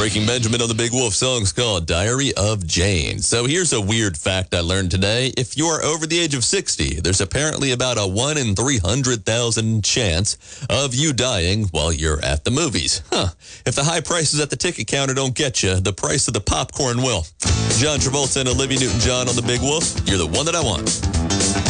Breaking Benjamin on the Big Wolf. Song's called Diary of Jane. So here's a weird fact I learned today. If you are over the age of 60, there's apparently about a 1 in 300,000 chance of you dying while you're at the movies. If the high prices at the ticket counter don't get you, the price of the popcorn will. John Travolta and Olivia Newton-John on the Big Wolf. You're the one that I want.